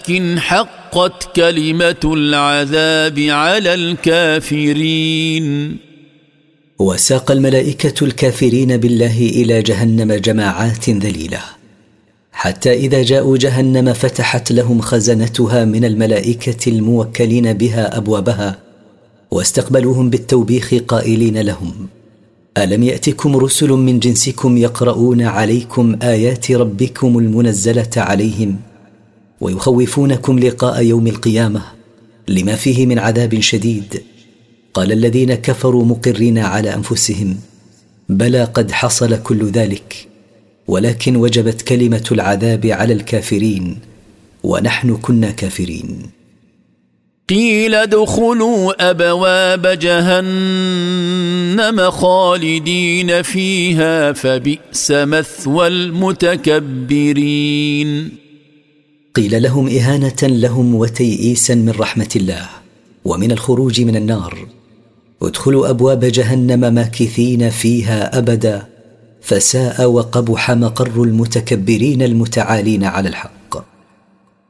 لكن حقت كلمة العذاب على الكافرين. وساق الملائكة الكافرين بالله إلى جهنم جماعات ذليلة، حتى إذا جاءوا جهنم فتحت لهم خزنتها من الملائكة الموكلين بها أبوابها، واستقبلوهم بالتوبيخ قائلين لهم: ألم يأتكم رسل من جنسكم يقرؤون عليكم آيات ربكم المنزلة عليهم ويخوفونكم لقاء يوم القيامة لما فيه من عذاب شديد؟ قال الذين كفروا مقرين على أنفسهم: بلى قد حصل كل ذلك، ولكن وجبت كلمة العذاب على الكافرين ونحن كنا كافرين. قيل ادخلوا أبواب جهنم خالدين فيها فبئس مثوى المتكبرين. قيل لهم إهانة لهم وتيئيسا من رحمة الله ومن الخروج من النار: ادخلوا أبواب جهنم ماكثين فيها أبدا، فساء وقبح مقر المتكبرين المتعالين على الحق.